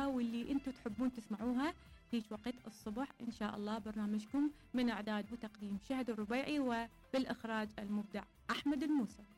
الممتعة واللي أنتم تحبون تسمعوها هيج وقت الصبح إن شاء الله. برنامجكم من إعداد وتقديم شهد الربيعي، وبالإخراج المبدع أحمد الموسى.